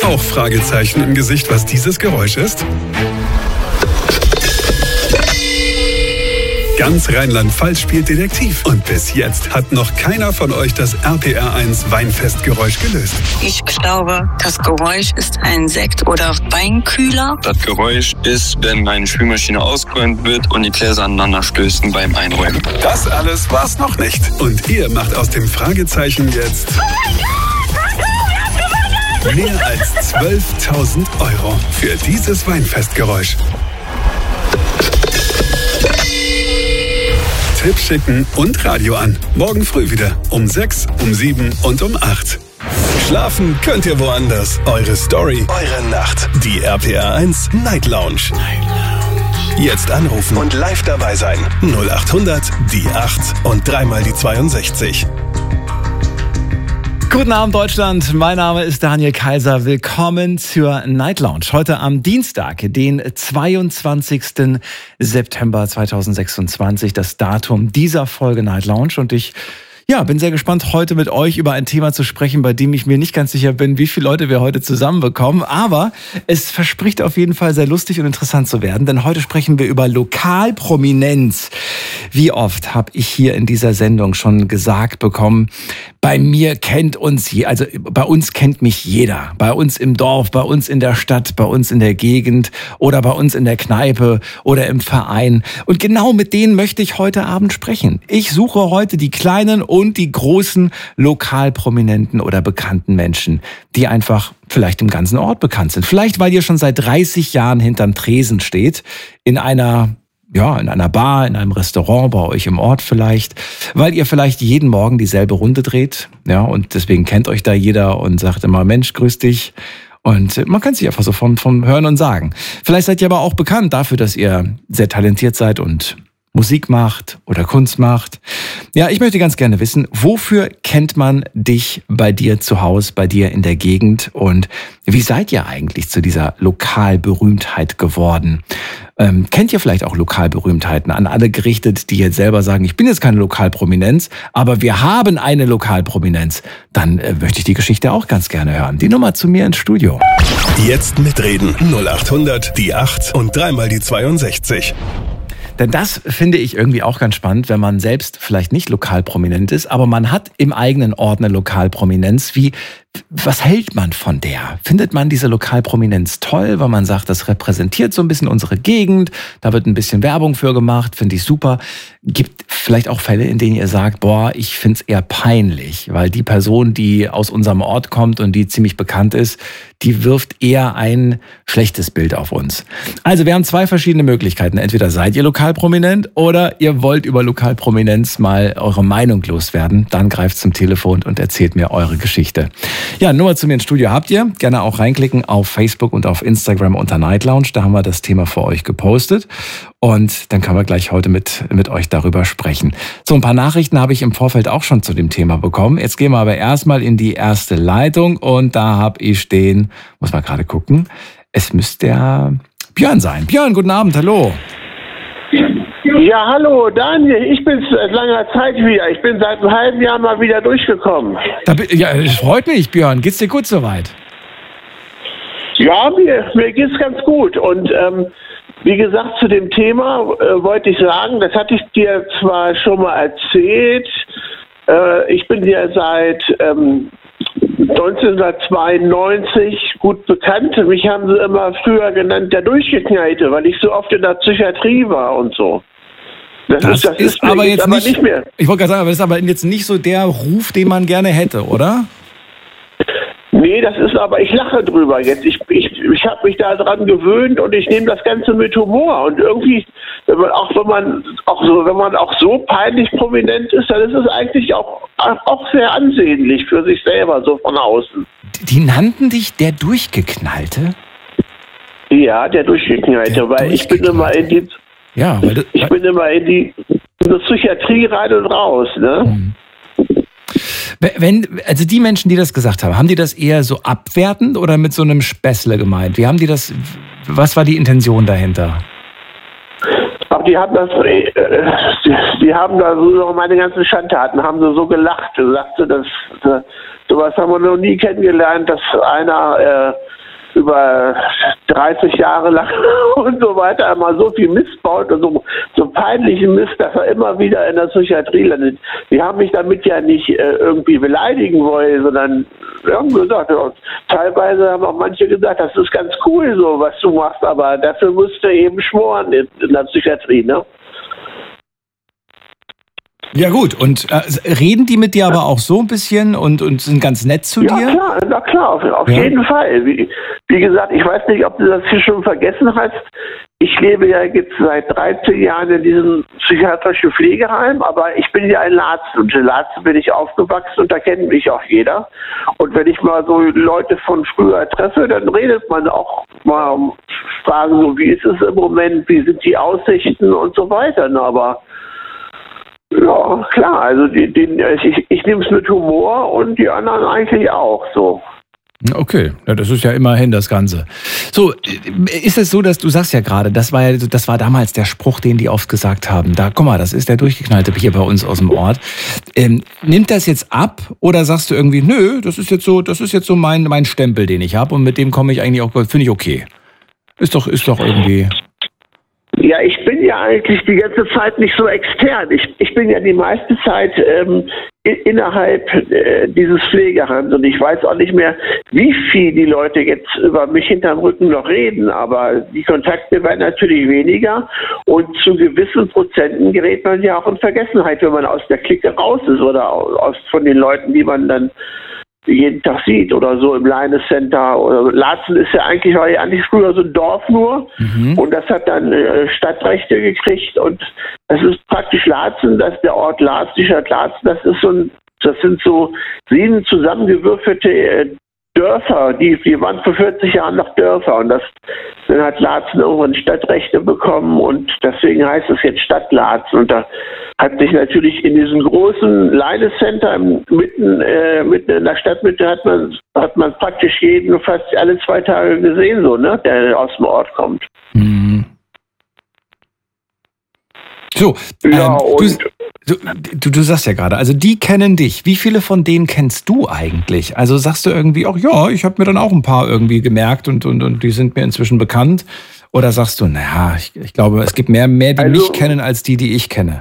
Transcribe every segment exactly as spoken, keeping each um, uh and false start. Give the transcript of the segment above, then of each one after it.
Auch Fragezeichen im Gesicht, was dieses Geräusch ist? Ganz Rheinland-Pfalz spielt Detektiv. Und bis jetzt hat noch keiner von euch das R P R eins Weinfestgeräusch gelöst. Ich glaube, das Geräusch ist ein Sekt- oder Weinkühler. Das Geräusch ist, wenn eine Spülmaschine ausgeräumt wird und die Gläser aneinander stößen beim Einräumen. Das alles war's noch nicht. Und ihr macht aus dem Fragezeichen jetzt mehr als zwölftausend Euro für dieses Weinfestgeräusch. Tipp schicken und Radio an. Morgen früh wieder. Um sechs, um sieben und um acht. Schlafen könnt ihr woanders. Eure Story, eure Nacht. Die R P R eins Night Lounge. Jetzt anrufen und live dabei sein. null acht hundert, die acht und dreimal die zweiundsechzig. Guten Abend Deutschland, mein Name ist Daniel Kaiser. Willkommen zur Night Lounge. Heute am Dienstag, den zweiundzwanzigsten September zweitausendsechsundzwanzig, das Datum dieser Folge Night Lounge. Und ich ja, bin sehr gespannt, heute mit euch über ein Thema zu sprechen, bei dem ich mir nicht ganz sicher bin, wie viele Leute wir heute zusammenbekommen. Aber es verspricht auf jeden Fall sehr lustig und interessant zu werden, denn heute sprechen wir über Lokalprominenz. Wie oft habe ich hier in dieser Sendung schon gesagt bekommen, bei mir kennt uns, je, also bei uns kennt mich jeder. Bei uns im Dorf, bei uns in der Stadt, bei uns in der Gegend oder bei uns in der Kneipe oder im Verein. Und genau mit denen möchte ich heute Abend sprechen. Ich suche heute die kleinen und die großen Lokalprominenten oder bekannten Menschen, die einfach vielleicht im ganzen Ort bekannt sind. Vielleicht, weil ihr schon seit dreißig Jahren hinterm Tresen steht, in einer Ja, in einer Bar, in einem Restaurant, bei euch im Ort vielleicht, weil ihr vielleicht jeden Morgen dieselbe Runde dreht, ja, und deswegen kennt euch da jeder und sagt immer, Mensch, grüß dich. Und man kann sich einfach so vom, vom Hören und Sagen. Vielleicht seid ihr aber auch bekannt dafür, dass ihr sehr talentiert seid und Musik macht oder Kunst macht. Ja, ich möchte ganz gerne wissen, wofür kennt man dich bei dir zu Hause, bei dir in der Gegend und wie seid ihr eigentlich zu dieser Lokalberühmtheit geworden? Ähm, kennt ihr vielleicht auch Lokalberühmtheiten? An alle gerichtet, die jetzt selber sagen, ich bin jetzt keine Lokalprominenz, aber wir haben eine Lokalprominenz. Dann äh, möchte ich die Geschichte auch ganz gerne hören. Die Nummer zu mir ins Studio. Jetzt mitreden. null acht hundert, die acht und dreimal die zweiundsechzig. Denn das finde ich irgendwie auch ganz spannend, wenn man selbst vielleicht nicht lokalprominent ist, aber man hat im eigenen Ort eine Lokalprominenz. Wie, was hält man von der? Findet man diese Lokalprominenz toll, weil man sagt, das repräsentiert so ein bisschen unsere Gegend, da wird ein bisschen Werbung für gemacht, finde ich super. Gibt vielleicht auch Fälle, in denen ihr sagt, boah, ich finde es eher peinlich, weil die Person, die aus unserem Ort kommt und die ziemlich bekannt ist, die wirft eher ein schlechtes Bild auf uns. Also wir haben zwei verschiedene Möglichkeiten. Entweder seid ihr lokalprominent oder ihr wollt über Lokalprominenz mal eure Meinung loswerden. Dann greift zum Telefon und erzählt mir eure Geschichte. Ja, Nummer zu mir ins Studio habt ihr. Gerne auch reinklicken auf Facebook und auf Instagram unter Night Lounge. Da haben wir das Thema für euch gepostet. Und dann können wir gleich heute mit, mit euch darüber sprechen. So, ein paar Nachrichten habe ich im Vorfeld auch schon zu dem Thema bekommen. Jetzt gehen wir aber erstmal in die erste Leitung und da habe ich den, muss mal gerade gucken, es müsste der Björn sein. Björn, guten Abend, hallo. Ja, hallo Daniel, ich bin seit langer Zeit wieder. Ich bin seit einem halben Jahr mal wieder durchgekommen. Da, ja, es freut mich, Björn. Geht's dir gut soweit? Ja, mir, mir geht's ganz gut. Und ähm, wie gesagt, zu dem Thema äh, wollte ich sagen, das hatte ich dir zwar schon mal erzählt, äh, ich bin ja seit ähm, neunzehnhundertzweiundneunzig gut bekannt. Mich haben sie immer früher genannt, der Durchgeknallte, weil ich so oft in der Psychiatrie war und so. Das, das ist, das ist ist aber jetzt aber nicht, nicht mehr. Ich wollte gerade sagen, aber das ist aber jetzt nicht so der Ruf, den man gerne hätte, oder? Nee, das ist aber, ich lache drüber jetzt. Ich, ich, ich habe mich da dran gewöhnt und ich nehme das Ganze mit Humor. Und irgendwie, wenn man, auch wenn man auch so, wenn man auch so peinlich prominent ist, dann ist es eigentlich auch, auch sehr ansehnlich für sich selber, so von außen. Die nannten dich der Durchgeknallte? Ja, der Durchgeknallte, Der weil ich bin immer in die, ja, weil du, ich bin immer in die, in die Psychiatrie rein und raus, ne? Mhm. Wenn, also die Menschen, die das gesagt haben, haben die das eher so abwertend oder mit so einem Späßle gemeint? Wie haben die das, was war die Intention dahinter? Ach, die haben das, äh, die, die haben da so meine ganzen Schandtaten, haben sie so gelacht. Sie sagte, das, das, sowas haben wir noch nie kennengelernt, dass einer über dreißig Jahre lang und so weiter immer so viel Mist baut und so, so peinlichen Mist, dass er immer wieder in der Psychiatrie landet. Die haben mich damit ja nicht äh, irgendwie beleidigen wollen, sondern wir haben gesagt, ja, teilweise haben auch manche gesagt, das ist ganz cool so, was du machst, aber dafür musst du eben schmoren in, in der Psychiatrie, ne? Ja gut, und äh, reden die mit dir aber auch so ein bisschen und, und sind ganz nett zu ja, dir? Ja klar, na klar, auf, auf ja. jeden Fall. Wie, wie gesagt, ich weiß nicht, ob du das hier schon vergessen hast. Ich lebe ja jetzt seit dreizehn Jahren in diesem psychiatrischen Pflegeheim, aber ich bin ja in Laatzen und in Laatzen bin ich aufgewachsen und da kennt mich auch jeder. Und wenn ich mal so Leute von früher treffe, dann redet man auch mal um Fragen so, wie ist es im Moment, wie sind die Aussichten und so weiter. Aber ja, klar, also die, die, ich, ich nehme es mit Humor und die anderen eigentlich auch so. Okay, ja, das ist ja immerhin das Ganze. So, ist es so, dass du sagst ja gerade, das war ja, das war damals der Spruch, den die oft gesagt haben. Da, guck mal, das ist der durchgeknallte hier bei uns aus dem Ort. Ähm, nimmt das jetzt ab oder sagst du irgendwie, nö, das ist jetzt so, das ist jetzt so mein mein Stempel, den ich habe und mit dem komme ich eigentlich auch, finde ich okay. Ist doch, ist doch irgendwie. Ja, ich bin ja eigentlich die ganze Zeit nicht so extern. Ich, ich bin ja die meiste Zeit ähm, innerhalb äh, dieses Pflegeheims und ich weiß auch nicht mehr, wie viel die Leute jetzt über mich hinterm Rücken noch reden, aber die Kontakte werden natürlich weniger und zu gewissen Prozenten gerät man ja auch in Vergessenheit, wenn man aus der Clique raus ist oder aus von den Leuten, die man dann jeden Tag sieht oder so im Line Center. Oder Laatzen ist ja eigentlich, war ja eigentlich früher so ein Dorf nur mhm. und das hat dann äh, Stadtrechte gekriegt und das ist praktisch Laatzen, das ist der Ort Laatzen, die Stadt Laatzen, das ist so ein, das sind so sieben zusammengewürfelte äh, Dörfer, die, die waren vor vierzig Jahren noch Dörfer und das, dann hat Laatzen irgendwann Stadtrechte bekommen und deswegen heißt es jetzt Stadt Laatzen und da hat sich natürlich in diesem großen Line Center mitten, äh, mitten in der Stadtmitte hat man, hat man praktisch jeden fast alle zwei Tage gesehen, so, ne, der aus dem Ort kommt. Mhm. So, ja, ähm, und du, du, du sagst ja gerade, also die kennen dich. Wie viele von denen kennst du eigentlich? Also sagst du irgendwie auch, ja, ich habe mir dann auch ein paar irgendwie gemerkt und, und, und die sind mir inzwischen bekannt? Oder sagst du, naja, ich, ich glaube, es gibt mehr, mehr die also, mich kennen, als die, die ich kenne?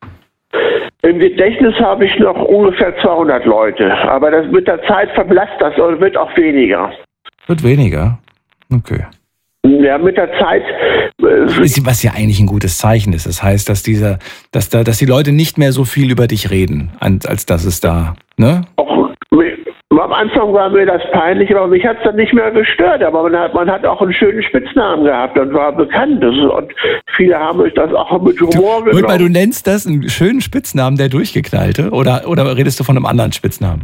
Im Gedächtnis habe ich noch ungefähr zweihundert Leute, aber das mit der Zeit verblasst das und wird auch weniger. Wird weniger? Okay. Ja, mit der Zeit. Äh, Was ja eigentlich ein gutes Zeichen ist. Das heißt, dass diese, dass da, dass die Leute nicht mehr so viel über dich reden, als dass es da, ne? Auch, am Anfang war mir das peinlich, aber mich hat es dann nicht mehr gestört. Aber man hat, man hat auch einen schönen Spitznamen gehabt und war bekannt. Das ist, und viele haben euch das auch mit Humor du, genommen. Mal, du nennst das einen schönen Spitznamen, der durchgeknallte? Oder, oder redest du von einem anderen Spitznamen?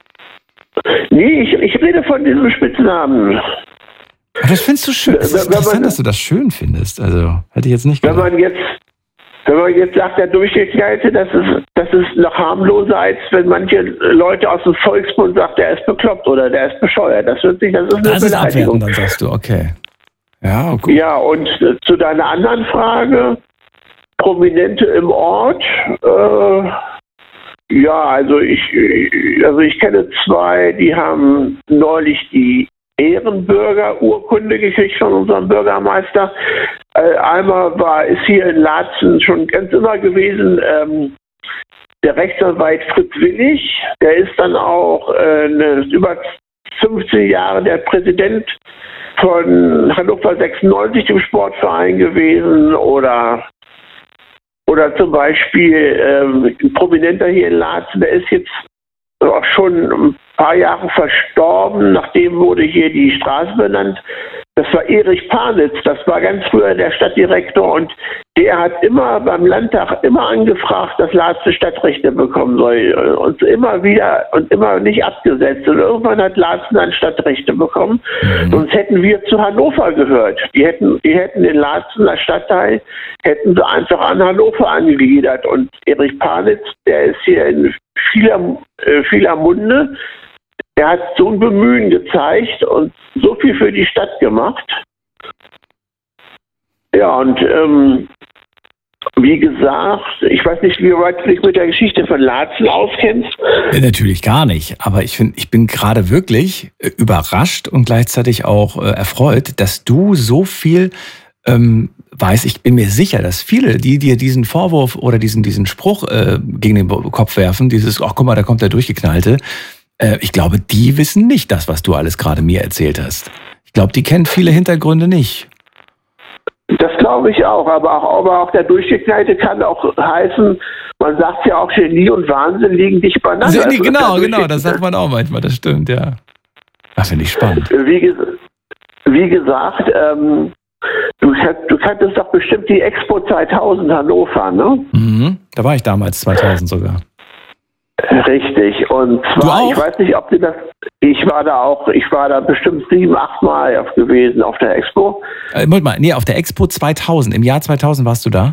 Nee, ich, ich rede von diesem Spitznamen. Das findest du schön. Es ist interessant, man, dass du das schön findest. Also, hätte ich jetzt nicht gedacht. Wenn man jetzt, wenn man jetzt sagt, der Durchgeknallte, das ist, das ist noch harmloser, als wenn manche Leute aus dem Volksmund sagen, der ist bekloppt oder der ist bescheuert. Das wird sich, das ist eine das ist Beleidigung. Abwerten, dann sagst du, okay. Ja, gut. Ja, und äh, zu deiner anderen Frage, Prominente im Ort, äh, ja, also ich, also ich kenne zwei, die haben neulich die Ehrenbürger-Urkunde gekriegt von unserem Bürgermeister. Äh, einmal war, ist hier in Laatzen schon ganz immer gewesen, ähm, der Rechtsanwalt Fritz Willig, der ist dann auch äh, eine, über fünfzehn Jahre der Präsident von Hannover sechsundneunzig, dem Sportverein gewesen, oder oder zum Beispiel ähm, ein Prominenter hier in Laatzen, der ist jetzt auch schon ein paar Jahre verstorben, nachdem wurde hier die Straße benannt. Das war Erich Panitz, das war ganz früher der Stadtdirektor und der hat immer beim Landtag immer angefragt, dass Laatzen Stadtrechte bekommen soll und immer wieder und immer nicht abgesetzt. Und irgendwann hat Laatzen dann Stadtrechte bekommen, mhm. sonst hätten wir zu Hannover gehört. Die hätten, die hätten den Laatzen als Stadtteil, hätten sie einfach an Hannover angegliedert. Und Erich Panitz, der ist hier in vieler, äh, vieler Munde, der hat so ein Bemühen gezeigt und so viel für die Stadt gemacht. Ja, und ähm, wie gesagt, ich weiß nicht, wie weit du dich mit der Geschichte von Laatzen auskennst. Äh, Natürlich gar nicht, aber ich finde, ich bin gerade wirklich äh, überrascht und gleichzeitig auch äh, erfreut, dass du so viel ähm, weißt. Ich bin mir sicher, dass viele, die dir diesen Vorwurf oder diesen, diesen Spruch äh, gegen den Kopf werfen, dieses, ach guck mal, da kommt der Durchgeknallte, äh, ich glaube, die wissen nicht das, was du alles gerade mir erzählt hast. Ich glaube, die kennen viele Hintergründe nicht. Das glaube ich auch, aber auch, aber auch der Durchgeknallte kann auch heißen, man sagt ja auch, Genie und Wahnsinn liegen dicht beieinander. Also, Also, genau, genau, das sagt man auch manchmal, das stimmt, ja. Das finde ich spannend. Wie, ges wie gesagt, ähm, du, du kanntest doch bestimmt die Expo zweitausend Hannover, ne? Mhm, da war ich damals, zweitausend sogar. Richtig, und zwar, Du auch? ich weiß nicht, ob du das, ich war da auch, ich war da bestimmt sieben, acht Mal gewesen auf der Expo. Äh, Moment mal, nee, auf der Expo zweitausend, im Jahr zweitausend warst du da?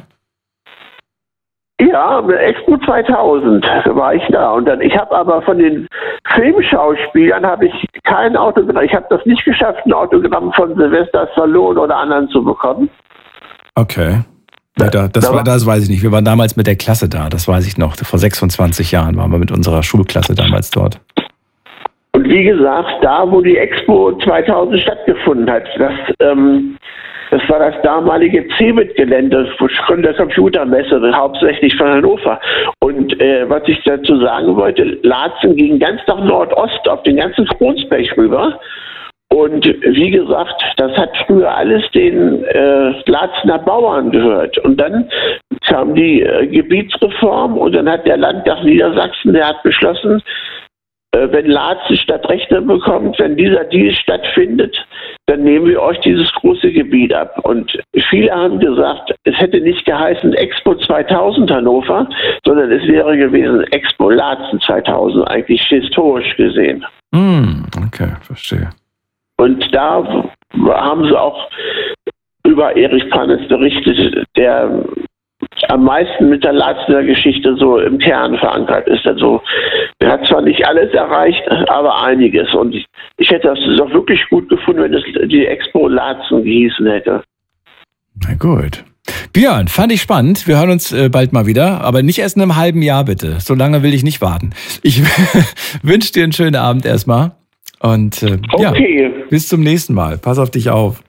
Ja, mit Expo zweitausend war ich da. Und dann, ich habe aber von den Filmschauspielern habe ich kein Autogramm. Ich habe das nicht geschafft, ein Autogramm von Sylvester Stallone oder anderen zu bekommen. Okay. Ja, da, das, war, das weiß ich nicht. Wir waren damals mit der Klasse da, das weiß ich noch. Vor sechsundzwanzig Jahren waren wir mit unserer Schulklasse damals dort. Und wie gesagt, da, wo die Expo zweitausend stattgefunden hat, das, ähm, das war das damalige Cebit-Gelände von der Computermesse, hauptsächlich von Hannover. Und äh, was ich dazu sagen wollte, Laatzen ging ganz nach Nordost auf den ganzen Kronsberg rüber. Und wie gesagt, das hat früher alles den äh, Laatzener Bauern gehört. Und dann kam die äh, Gebietsreform und dann hat der Landtag Niedersachsen, der hat beschlossen, äh, wenn Laatzen Stadtrechte bekommt, wenn dieser Deal stattfindet, dann nehmen wir euch dieses große Gebiet ab. Und viele haben gesagt, es hätte nicht geheißen Expo zweitausend Hannover, sondern es wäre gewesen Expo Laatzen zweitausend, eigentlich historisch gesehen. Hm, okay, verstehe. Und da haben sie auch über Erich Pannes berichtet, der am meisten mit der Laatzener Geschichte so im Kern verankert ist. Also, er hat zwar nicht alles erreicht, aber einiges. Und ich, ich hätte das doch wirklich gut gefunden, wenn es die Expo Laatzen gehießen hätte. Na gut. Björn, fand ich spannend. Wir hören uns äh, bald mal wieder, aber nicht erst in einem halben Jahr, bitte. So lange will ich nicht warten. Ich wünsche dir einen schönen Abend erstmal. Und äh, Okay. ja, bis zum nächsten Mal. Pass auf dich auf.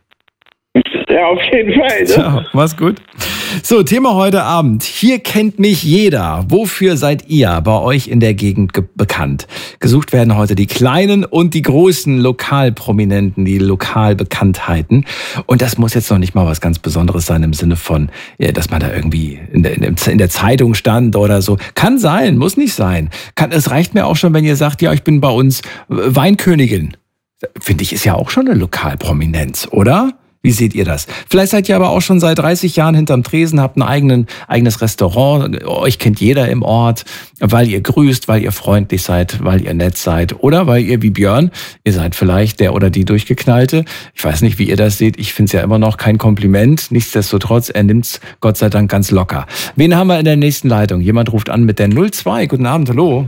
Ja, auf jeden Fall. Ne? Ciao, mach's gut. So, Thema heute Abend. Hier kennt mich jeder. Wofür seid ihr bei euch in der Gegend bekannt? Gesucht werden heute die kleinen und die großen Lokalprominenten, die Lokalbekanntheiten. Und das muss jetzt noch nicht mal was ganz Besonderes sein im Sinne von, ja, dass man da irgendwie in der, in der Zeitung stand oder so. Kann sein, muss nicht sein. Kann, es reicht mir auch schon, wenn ihr sagt, ja, ich bin bei uns Weinkönigin. Finde ich, ist ja auch schon eine Lokalprominenz, oder? Wie seht ihr das? Vielleicht seid ihr aber auch schon seit dreißig Jahren hinterm Tresen, habt ein eigenen, eigenes Restaurant, euch kennt jeder im Ort, weil ihr grüßt, weil ihr freundlich seid, weil ihr nett seid oder weil ihr wie Björn, ihr seid vielleicht der oder die Durchgeknallte. Ich weiß nicht, wie ihr das seht, ich finde es ja immer noch kein Kompliment. Nichtsdestotrotz, er nimmt es Gott sei Dank ganz locker. Wen haben wir in der nächsten Leitung? Jemand ruft an mit der null zwei. Guten Abend, hallo.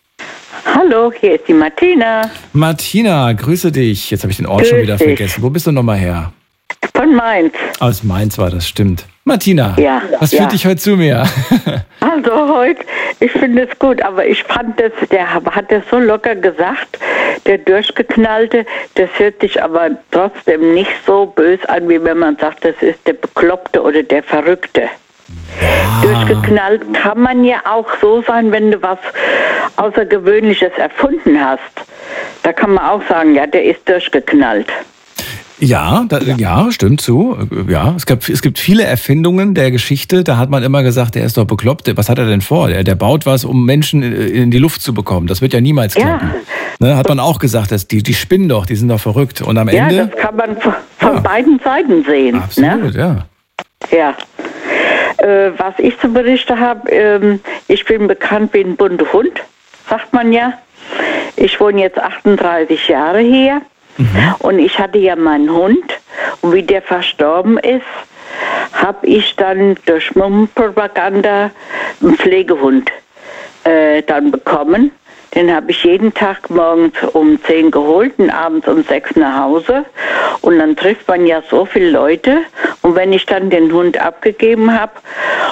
Hallo, hier ist die Martina. Martina, grüße dich. Jetzt habe ich den Ort Grüß schon wieder dich. vergessen. Wo bist du nochmal her? Von Mainz. Aus Mainz war das, stimmt. Martina, Ja, was ja. führt dich heute zu mir? Also heute, ich finde es gut, aber ich fand das, der hat das so locker gesagt, der Durchgeknallte, das hört sich aber trotzdem nicht so böse an, wie wenn man sagt, das ist der Bekloppte oder der Verrückte. Ja. Durchgeknallt kann man ja auch so sein, wenn du was Außergewöhnliches erfunden hast. Da kann man auch sagen, ja, der ist durchgeknallt. Ja, da, ja, stimmt zu. Ja, es gibt, es gibt viele Erfindungen der Geschichte. Da hat man immer gesagt, der ist doch bekloppt. Was hat er denn vor? Der, der baut was, um Menschen in die Luft zu bekommen. Das wird ja niemals klappen. Ja. Ne, hat man auch gesagt, dass die, die spinnen doch, die sind doch verrückt. Und am Ja, Ende. das kann man von, von Ja. beiden Seiten sehen. Absolut, Ne? ja. Ja. Äh, was ich zu berichten habe, ähm, ich bin bekannt wie ein bunter Hund, sagt man ja. Ich wohne jetzt achtunddreißig Jahre hier. Mhm. Und ich hatte ja meinen Hund und wie der verstorben ist, habe ich dann durch Mundpropaganda einen Pflegehund äh, dann bekommen. Den habe ich jeden Tag morgens um zehn geholt und abends um sechs nach Hause. Und dann trifft man ja so viele Leute. Und wenn ich dann den Hund abgegeben habe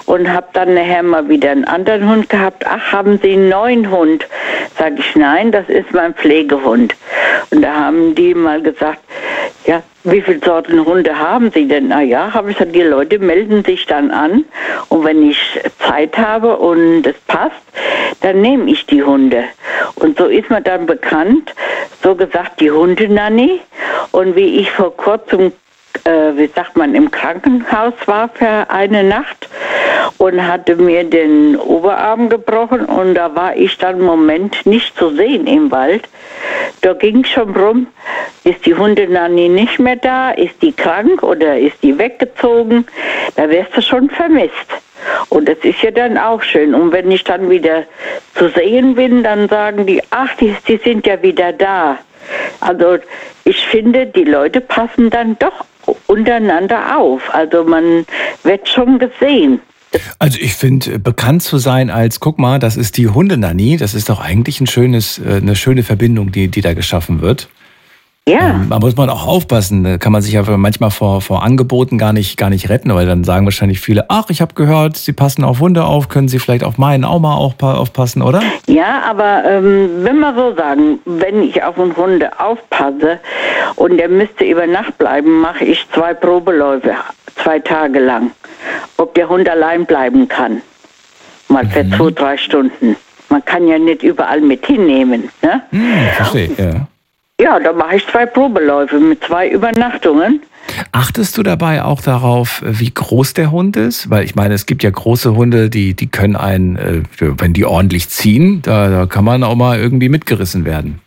und habe dann nachher mal wieder einen anderen Hund gehabt. Ach, haben Sie einen neuen Hund? Sag ich, nein, das ist mein Pflegehund. Und da haben die mal gesagt, ja, wie viele Sorten Hunde haben Sie denn? Na ja, habe ich gesagt, die Leute melden sich dann an und wenn ich Zeit habe und es passt, dann nehme ich die Hunde. Und so ist man dann bekannt, so gesagt, die Hundenanny. Und wie ich vor kurzem, äh, wie sagt man, im Krankenhaus war für eine Nacht und hatte mir den Oberarm gebrochen und da war ich dann im Moment nicht zu sehen im Wald. Da ging es schon rum, ist die Hundenanny nicht mehr da, ist die krank oder ist die weggezogen, da wärst du schon vermisst. Und das ist ja dann auch schön. Und wenn ich dann wieder zu sehen bin, dann sagen die, ach, die, die sind ja wieder da. Also ich finde, die Leute passen dann doch untereinander auf. Also man wird schon gesehen. Also ich finde, bekannt zu sein als, guck mal, das ist die Hundenanny, das ist doch eigentlich ein schönes, eine schöne Verbindung, die, die da geschaffen wird. Ja. Ähm, da muss man auch aufpassen, da kann man sich ja manchmal vor, vor Angeboten gar nicht, gar nicht retten, weil dann sagen wahrscheinlich viele, ach, ich habe gehört, Sie passen auf Hunde auf, können Sie vielleicht auf meinen auch mal aufpassen, oder? Ja, aber ähm, wenn wir so sagen, wenn ich auf einen Hunde aufpasse und der müsste über Nacht bleiben, mache ich zwei Probeläufe, zwei Tage lang, ob der Hund allein bleiben kann. Mal für mhm. zwei, drei Stunden. Man kann ja nicht überall mit hinnehmen, ne? Hm, verstehe, ja. Ja, da mache ich zwei Probeläufe mit zwei Übernachtungen. Achtest du dabei auch darauf, wie groß der Hund ist? Weil ich meine, es gibt ja große Hunde, die, die können einen, wenn die ordentlich ziehen, da, da kann man auch mal irgendwie mitgerissen werden.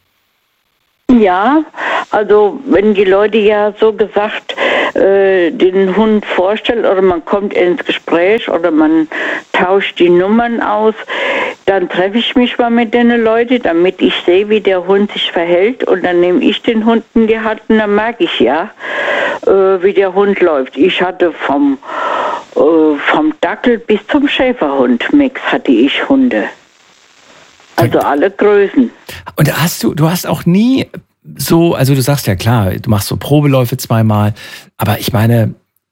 Ja, also wenn die Leute ja so gesagt äh, den Hund vorstellen oder man kommt ins Gespräch oder man tauscht die Nummern aus, dann treffe ich mich mal mit den Leuten, damit ich sehe, wie der Hund sich verhält und dann nehme ich den Hund in die Hand und dann merke ich ja, äh, wie der Hund läuft. Ich hatte vom, äh, vom Dackel bis zum Schäferhund-Mix hatte ich Hunde. Also alle Größen. Und hast du, du hast auch nie so, also du sagst ja klar, du machst so Probeläufe zweimal, aber ich meine,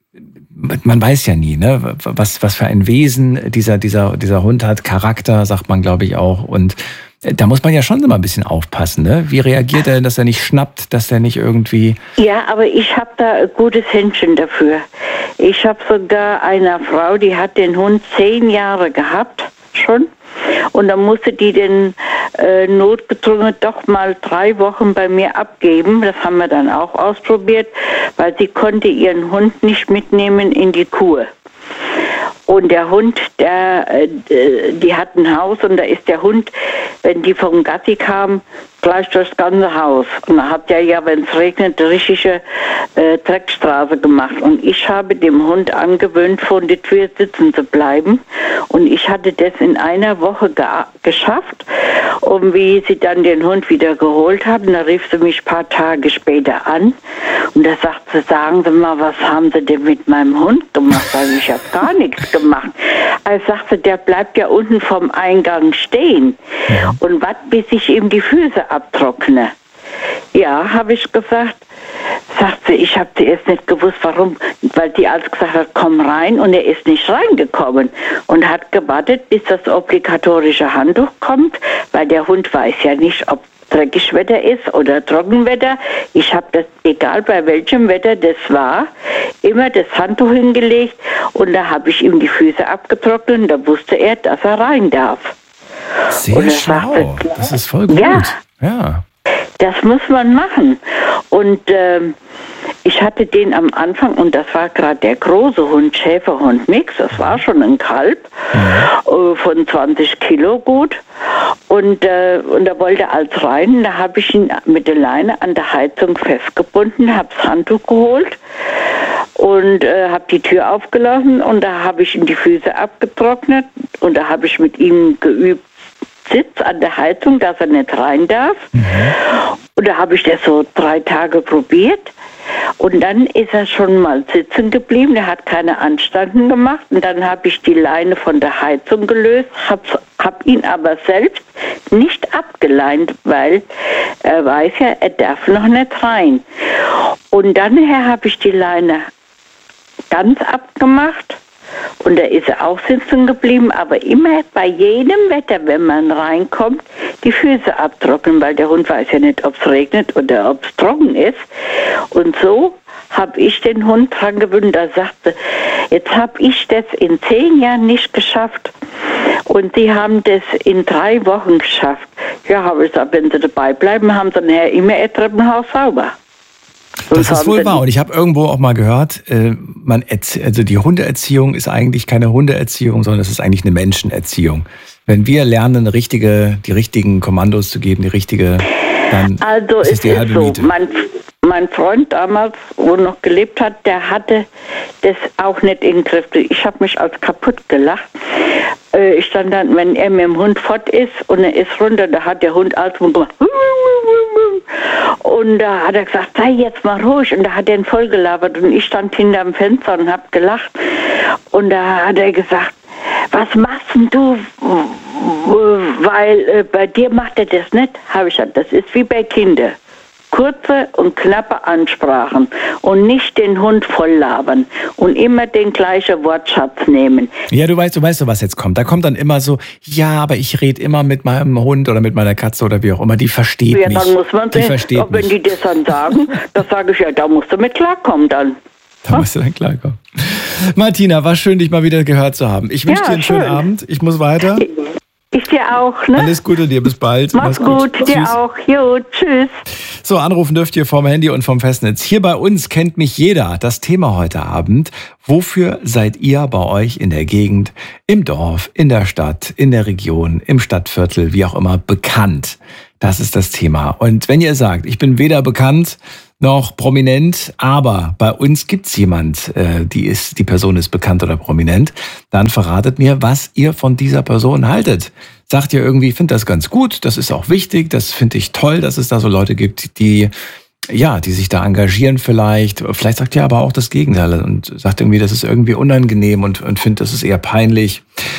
man weiß ja nie, ne, was, was für ein Wesen dieser, dieser, dieser Hund hat, Charakter, sagt man, glaube ich, auch. Und da muss man ja schon immer ein bisschen aufpassen, ne? Wie reagiert er, dass er nicht schnappt, dass er nicht irgendwie... Ja, aber ich habe da ein gutes Händchen dafür. Ich habe sogar eine Frau, die hat den Hund zehn Jahre gehabt, schon. Und dann musste die den äh, notgedrungen doch mal drei Wochen bei mir abgeben. Das haben wir dann auch ausprobiert, weil sie konnte ihren Hund nicht mitnehmen in die Kur. Und der Hund, der, äh, die hat ein Haus und da ist der Hund, wenn die vom Gassi kam, gleich durchs ganze Haus. Und da hat er ja, wenn es regnet, eine richtige äh, Dreckstraße gemacht. Und ich habe dem Hund angewöhnt, vor der Tür sitzen zu bleiben. Und ich hatte das in einer Woche ge- geschafft. Und wie sie dann den Hund wieder geholt haben, da rief sie mich ein paar Tage später an. Und da sagt sie, sagen Sie mal, was haben Sie denn mit meinem Hund gemacht? Also ich habe gar nichts gemacht. Also sagte, der bleibt ja unten vom Eingang stehen. Ja. Und wartet, bis ich ihm die Füße abtrockne. Ja, habe ich gesagt. Sagt sie, ich habe zuerst nicht gewusst, warum. Weil die als gesagt hat, komm rein. Und er ist nicht reingekommen. Und hat gewartet, bis das obligatorische Handtuch kommt. Weil der Hund weiß ja nicht, ob dreckig Wetter ist oder Trockenwetter. Ich habe das, egal bei welchem Wetter das war, immer das Handtuch hingelegt. Und da habe ich ihm die Füße abgetrocknet. Und da wusste er, dass er rein darf. Sehr schlau. Sagte, das ist voll gut. Ja, ja. Das muss man machen. Und ähm, ich hatte den am Anfang, und das war gerade der große Hund, Schäferhund-Mix, das war schon ein Kalb, mhm. äh, von zwanzig Kilo gut. Und, äh, und da wollte er als rein, da habe ich ihn mit der Leine an der Heizung festgebunden, habe das Handtuch geholt und äh, habe die Tür aufgelassen und da habe ich ihm die Füße abgetrocknet und da habe ich mit ihm geübt, Sitz an der Heizung, dass er nicht rein darf. Mhm. Und da habe ich das so drei Tage probiert. Und dann ist er schon mal sitzen geblieben. Der hat keine Anstalten gemacht. Und dann habe ich die Leine von der Heizung gelöst, habe hab ihn aber selbst nicht abgeleint, weil er weiß ja, er darf noch nicht rein. Und dann habe ich die Leine ganz abgemacht Und da ist er auch sitzen geblieben, aber immer bei jedem Wetter, wenn man reinkommt, die Füße abtrocknen, weil der Hund weiß ja nicht, ob es regnet oder ob es trocken ist. Und so habe ich den Hund dran gewöhnt, er sagte, jetzt habe ich das in zehn Jahren nicht geschafft. Und die haben das in drei Wochen geschafft. Ja, habe ich gesagt, wenn sie dabei bleiben, haben sie nachher immer ihr Treppenhaus sauber. Das ist wohl wahr. Und ich habe irgendwo auch mal gehört, äh, man also die Hundeerziehung ist eigentlich keine Hundeerziehung, sondern es ist eigentlich eine Menschenerziehung. Wenn wir lernen, eine richtige, die richtigen Kommandos zu geben, die richtige, dann also ist es die halbe so, Miete. Mein, mein Freund damals, wo noch gelebt hat, der hatte das auch nicht in den Griff. Ich habe mich als kaputt gelacht. Ich stand dann, wenn er mit dem Hund fort ist und er ist runter, da hat der Hund alles gemacht. Und da hat er gesagt, sei jetzt mal ruhig. Und da hat er ihn voll gelabert. Und ich stand hinterm Fenster und habe gelacht. Und da hat er gesagt, was machst denn du? Weil äh, bei dir macht er das nicht. Habe ich gesagt, das ist wie bei Kindern. Kurze und knappe Ansprachen und nicht den Hund voll labern und immer den gleichen Wortschatz nehmen. Ja, du weißt, du weißt, was jetzt kommt. Da kommt dann immer so, ja, aber ich rede immer mit meinem Hund oder mit meiner Katze oder wie auch immer. Die versteht ja, mich. Ja, dann muss man die sehen, versteht ob, wenn mich. die das dann sagen, da sage ich ja, da musst du mit klarkommen dann. Da musst du dann klarkommen. Martina, war schön, dich mal wieder gehört zu haben. Ich wünsche Ja, dir einen schön. schönen Abend. Ich muss weiter. Ich dir auch, ne? Alles Gute dir, bis bald. Mach's, Mach's gut, gut. dir Tschüss. auch. Jo, tschüss. So, anrufen dürft ihr vom Handy und vom Festnetz. Hier bei uns kennt mich jeder. Das Thema heute Abend. Wofür seid ihr bei euch in der Gegend, im Dorf, in der Stadt, in der Region, im Stadtviertel, wie auch immer, bekannt? Das ist das Thema. Und wenn ihr sagt, ich bin weder bekannt noch prominent, aber bei uns gibt's jemand, äh, die ist, die Person ist bekannt oder prominent, dann verratet mir, was ihr von dieser Person haltet. Sagt ihr irgendwie, ich finde das ganz gut, das ist auch wichtig, das finde ich toll, dass es da so Leute gibt, die ja, die sich da engagieren vielleicht. Vielleicht sagt ihr aber auch das Gegenteil und sagt irgendwie, das ist irgendwie unangenehm und, und findet, das ist eher peinlich.